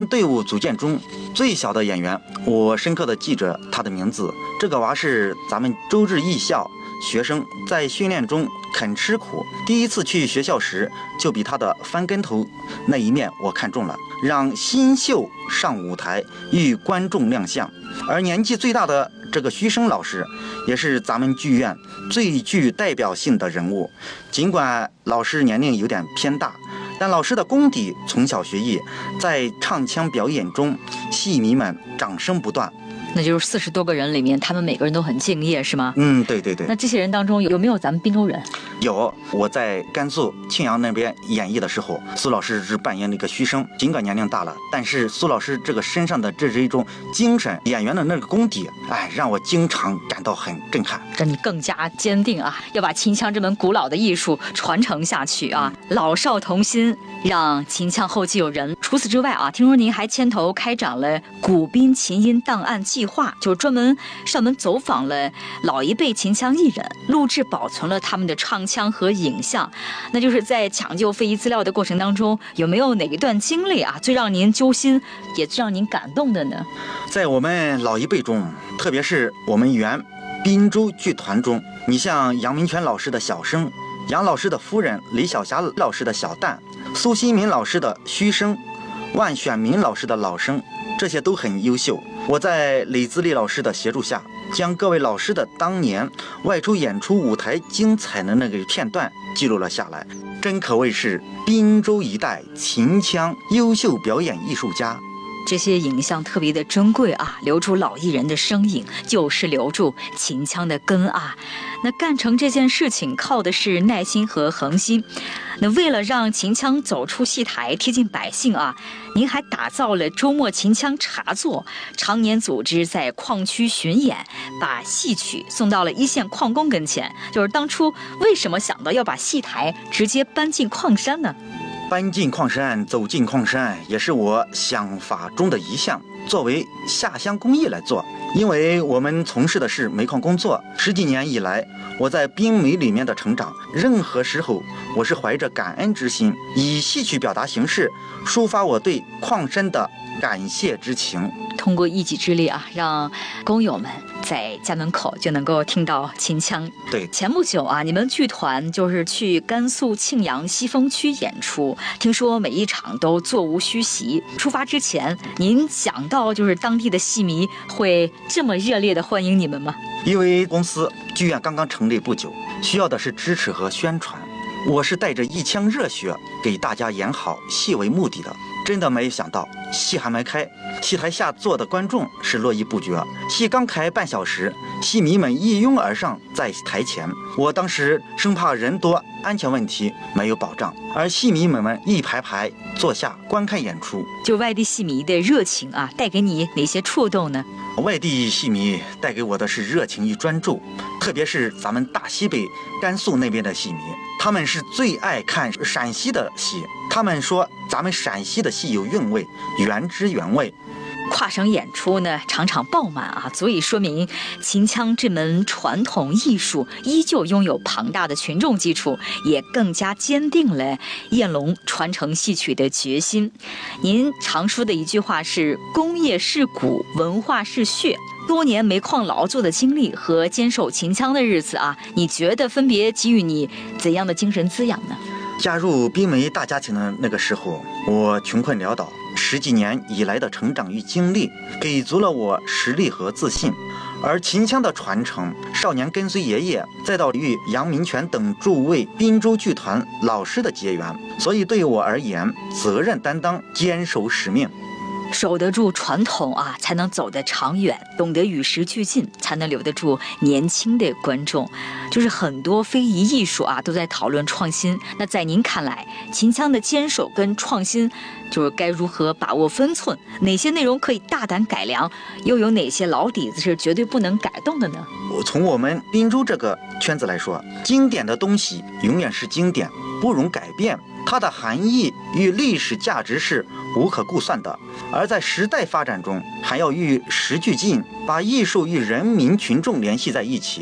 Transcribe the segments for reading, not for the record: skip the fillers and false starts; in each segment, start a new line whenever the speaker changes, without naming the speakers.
队伍组建中最小的演员，我深刻的记着他的名字。这个娃是咱们周日艺校学生，在训练中肯吃苦。第一次去学校时，就比他的翻跟头那一面我看中了，让新秀上舞台与观众亮相。而年纪最大的这个徐生老师，也是咱们剧院最具代表性的人物。尽管老师年龄有点偏大，但老师的功底从小学艺，在唱腔表演中，戏迷们掌声不断。
那就是40多个人里面，他们每个人都很敬业，是吗？
对对对。
那这些人当中有没有咱们滨州人？
有，我在甘肃庆阳那边演绎的时候，苏老师是扮演那个徐生。尽管年龄大了，但是苏老师这个身上的这是一种精神，演员的那个功底，让我经常感到很震撼。
让你更加坚定啊，要把秦腔这门古老的艺术传承下去啊，老少同心，让秦腔后继有人。除此之外啊，听说您还牵头开展了古滨琴音档案计划，就是专门上门走访了老一辈秦腔艺人，录制保存了他们的唱腔和影像。那就是在抢救非遗资料的过程当中，有没有哪一段经历啊，最让您揪心，也最让您感动的呢？
在我们老一辈中，特别是我们原滨州剧团中，你像杨明全老师的小生，杨老师的夫人李晓霞老师的小旦，苏新民老师的虚声，万选民老师的老生，这些都很优秀。我在李自立老师的协助下，将各位老师的当年外出演出舞台精彩的那个片段记录了下来，真可谓是滨州一代秦腔优秀表演艺术家。
这些影像特别的珍贵啊，留住老艺人的身影，就是留住秦腔的根啊。那干成这件事情靠的是耐心和恒心。那为了让秦腔走出戏台，贴近百姓啊，您还打造了周末秦腔茶座，常年组织在矿区巡演，把戏曲送到了一线矿工跟前。就是当初为什么想到要把戏台直接搬进矿山呢？
搬进矿山，走进矿山，也是我想法中的一项，作为下乡公益来做。因为我们从事的是煤矿工作，10几年以来，我在滨煤里面的成长，任何时候我是怀着感恩之心，以戏曲表达形式抒发我对矿山的感谢之情。
通过一己之力啊，让工友们在家门口就能够听到秦腔。
对，
前不久啊，你们剧团就是去甘肃庆阳西峰区演出，听说每一场都座无虚席。出发之前，您想到就是当地的戏迷会这么热烈的欢迎你们吗？
因为公司剧院刚刚成立不久，需要的是支持和宣传，我是带着一腔热血给大家演好戏为目的的。真的没有想到，戏还没开，戏台下坐的观众是络绎不绝。戏刚开半小时，戏迷们一拥而上在台前。我当时生怕人多安全问题没有保障，而戏迷们一排排坐下观看演出。
就外地戏迷的热情啊，带给你哪些触动呢？
外地戏迷带给我的是热情与专注，特别是咱们大西北甘肃那边的戏迷，他们是最爱看陕西的戏。他们说咱们陕西的戏有韵味，原汁原味。
跨省演出呢，场场爆满啊，足以说明秦腔这门传统艺术依旧拥有庞大的群众基础，也更加坚定了燕龙传承戏曲的决心。您常说的一句话是“工业是骨，文化是血”。多年煤矿劳作的经历和坚守秦腔的日子啊，你觉得分别给予你怎样的精神滋养呢？
加入滨煤大家庭的那个时候，我穷困潦倒，10几年以来的成长与经历给足了我实力和自信。而秦腔的传承，少年跟随爷爷，再到与杨明全等诸位滨州剧团老师的结缘，所以对我而言，责任担当，坚守使命。
守得住传统啊，才能走得长远；懂得与时俱进，才能留得住年轻的观众。就是很多非遗艺术啊，都在讨论创新。那在您看来，秦腔的坚守跟创新，就是该如何把握分寸？哪些内容可以大胆改良？又有哪些老底子是绝对不能改动的呢？
从我们滨州这个圈子来说，经典的东西永远是经典，不容改变。它的含义与历史价值是无可估算的，而在时代发展中，还要与时俱进，把艺术与人民群众联系在一起，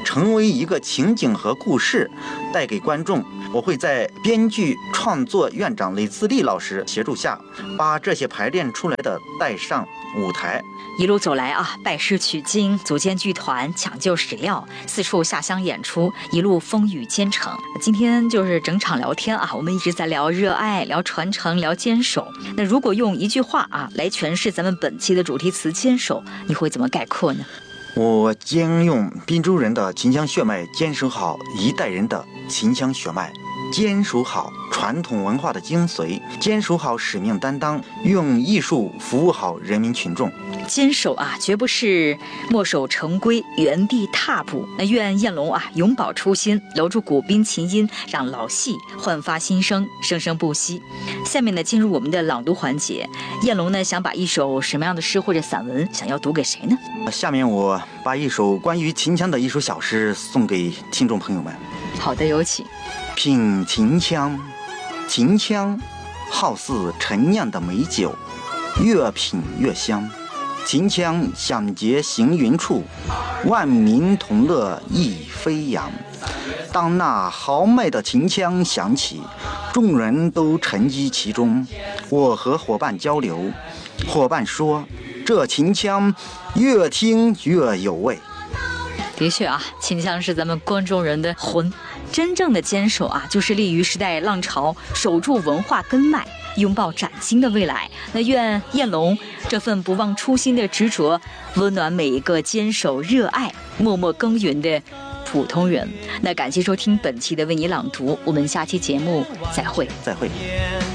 成为一个情景和故事，带给观众。我会在编剧创作院长雷自立老师协助下，把这些排练出来的带上舞台。
一路走来啊，拜师取经，组建剧团，抢救史料，四处下乡演出，一路风雨兼程。今天就是整场聊天啊，我们一直在聊热爱，聊传承，聊坚守。那如果用一句话啊来诠释咱们本期的主题词坚守，你会怎么概括呢？
我将用滨州人的秦腔血脉坚守好一代人的秦腔血脉，坚守好传统文化的精髓，坚守好使命担当，用艺术服务好人民群众。
坚守啊，绝不是墨守成规、原地踏步。那愿彦龙啊永葆初心，留住古滨琴音，让老戏焕发新生，生生不息。下面呢，进入我们的朗读环节。彦龙呢，想把一首什么样的诗或者散文想要读给谁呢？
下面我把一首关于秦腔的一首小诗送给听众朋友们。
好的，有请。
品秦腔，秦腔好似陈酿的美酒，越品越香。秦腔响节行云处，万民同乐意飞扬。当那豪迈的秦腔响起，众人都沉积其中。我和伙伴交流，伙伴说，这秦腔越听越有味。
的确啊，秦腔是咱们关中人的魂。真正的坚守啊，就是立于时代浪潮，守住文化根脉，拥抱崭新的未来。那愿彦龙这份不忘初心的执着，温暖每一个坚守热爱、默默耕耘的普通人。那感谢收听本期的为你朗读，我们下期节目再会。
再会。